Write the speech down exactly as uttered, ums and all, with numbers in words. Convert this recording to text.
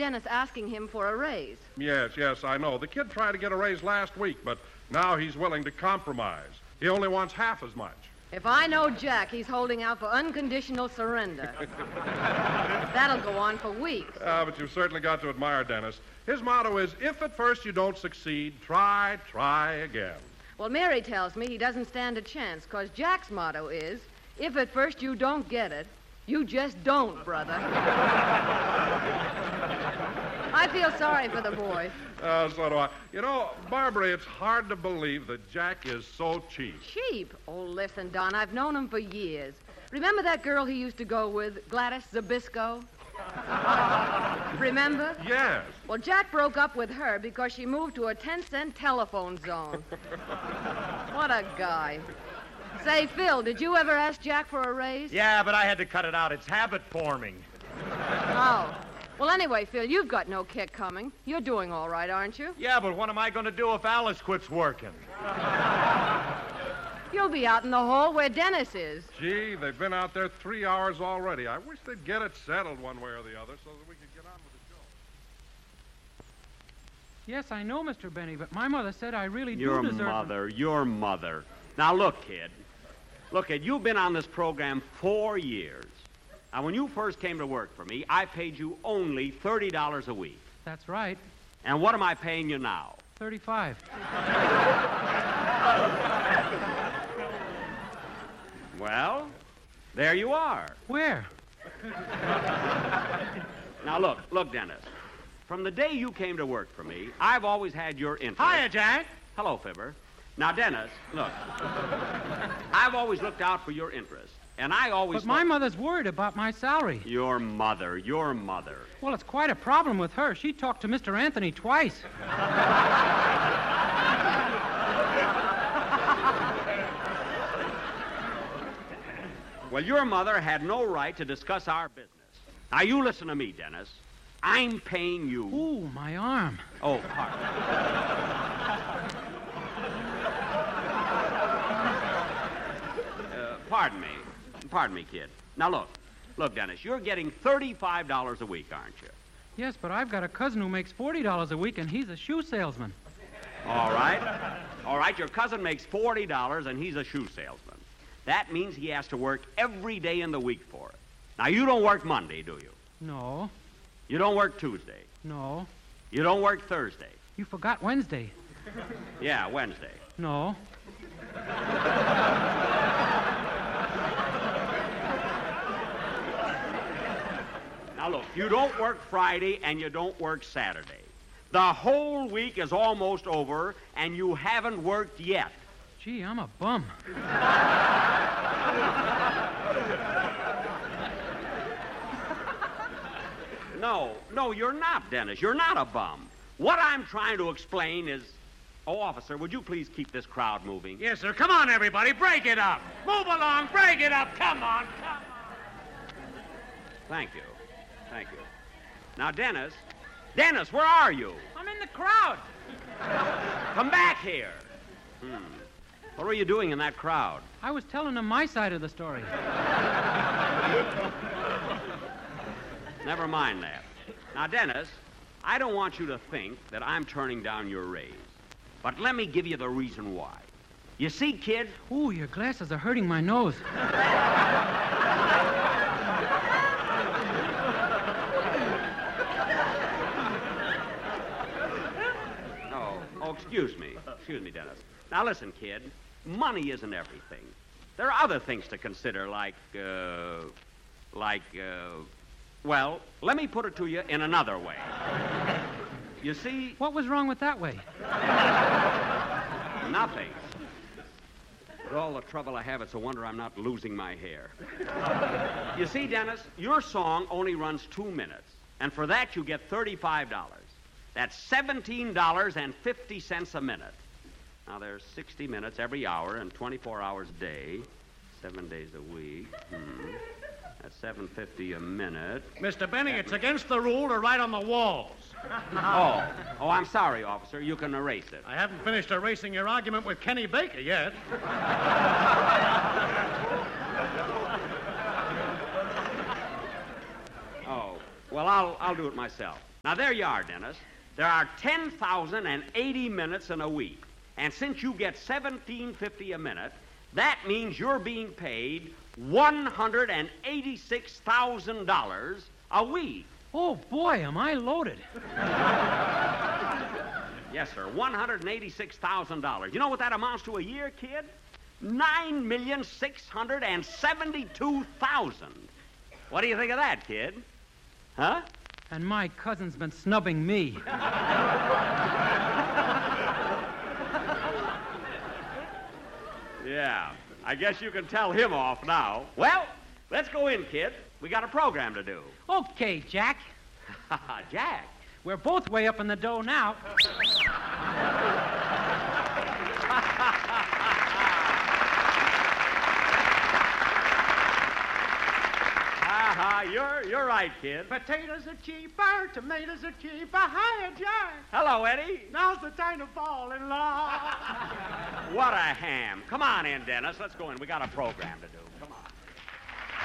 Dennis asking him for a raise. Yes, yes, I know. The kid tried to get a raise last week, but now he's willing to compromise. He only wants half as much. If I know Jack, he's holding out for unconditional surrender. That'll go on for weeks. Ah, but you've certainly got to admire Dennis. His motto is, if at first you don't succeed, try, try again. Well, Mary tells me he doesn't stand a chance, because Jack's motto is, if at first you don't get it, you just don't, brother. I feel sorry for the boy. Uh, so do I. You know, Barbara, it's hard to believe that Jack is so cheap. Cheap? Oh, listen, Don, I've known him for years. Remember that girl he used to go with, Gladys Zabisco? Remember? Yes. Well, Jack broke up with her because she moved to a ten-cent telephone zone. What a guy. Say, Phil, did you ever ask Jack for a raise? Yeah, but I had to cut it out. It's habit forming. Oh. Well, anyway, Phil, you've got no kick coming. You're doing all right, aren't you? Yeah, but what am I going to do if Alice quits working? You'll be out in the hall where Dennis is. Gee, they've been out there three hours already. I wish they'd get it settled one way or the other so that we could get on with the show. Yes, I know, Mister Benny, but my mother said I really Your do deserve... Your mother, your mother. Now, look, kid. Look, kid, you've been on this program four years. Now, when you first came to work for me, I paid you only thirty dollars a week. That's right. And what am I paying you now? thirty-five. Well, there you are. Where? Now, look, look, Dennis. From the day you came to work for me, I've always had your interest. Hiya, Jack. Hello, Fibber. Now, Dennis, look. I've always looked out for your interest, and I always... But my mother's worried about my salary. Your mother, your mother. Well, it's quite a problem with her. She talked to Mister Anthony twice. Well, your mother had no right to discuss our business. Now, you listen to me, Dennis. I'm paying you... Ooh, my arm. Oh, pardon. uh, pardon me. Pardon me, kid. Now, look. Look, Dennis, you're getting thirty-five dollars a week, aren't you? Yes, but I've got a cousin who makes forty dollars a week, and he's a shoe salesman. All right. All right, your cousin makes forty dollars, and he's a shoe salesman. That means he has to work every day in the week for it. Now, you don't work Monday, do you? No. You don't work Tuesday? No. You don't work Thursday? You forgot Wednesday. Yeah, Wednesday. No. Now, look, you don't work Friday and you don't work Saturday. The whole week is almost over, and you haven't worked yet. Gee, I'm a bum. No, no, you're not, Dennis. You're not a bum. What I'm trying to explain is... Oh, officer, would you please keep this crowd moving? Yes, sir. Come on, everybody. Break it up. Move along. Break it up. Come on. Come on. Thank you. Thank you. Now, Dennis. Dennis, where are you? I'm in the crowd. Come back here. Hmm. What were you doing in that crowd? I was telling them my side of the story. Never mind that. Now, Dennis, I don't want you to think that I'm turning down your raise. But let me give you the reason why. You see, kid... Ooh, your glasses are hurting my nose. Oh, oh, excuse me. Excuse me, Dennis. Now, listen, kid. Money isn't everything. There are other things to consider, like, uh... Like, uh... Well, let me put it to you in another way. You see... What was wrong with that way? Nothing. With all the trouble I have, it's a wonder I'm not losing my hair. You see, Dennis, your song only runs two minutes. And for that, you get thirty-five dollars. That's seventeen dollars and fifty cents a minute. Now, there's sixty minutes every hour and twenty-four hours a day. Seven days a week. Hmm. That's seven fifty a minute. Mister Benny, it's against the rule to write on the walls. Oh, oh, I'm sorry, officer. You can erase it. I haven't finished erasing your argument with Kenny Baker yet. Oh, well, I'll I'll do it myself. Now, there you are, Dennis. There are ten thousand eighty minutes in a week. And since you get seventeen fifty a minute, that means you're being paid one hundred eighty-six thousand dollars a week. Oh, boy, am I loaded. Yes, sir, one hundred eighty-six thousand dollars. You know what that amounts to a year, kid? nine million six hundred seventy-two thousand. What do you think of that, kid? Huh? And my cousin's been snubbing me. Yeah, I guess you can tell him off now. Well, let's go in, kid. We got a program to do. Okay, Jack. Jack? We're both way up in the dough now. Uh-huh, you're, you're right, kid. Potatoes are cheaper, tomatoes are cheaper. Hiya, Jack. Hello, Eddie. Now's the time to fall in love. What a ham. Come on in, Dennis. Let's go in. We got a program to do. Come on.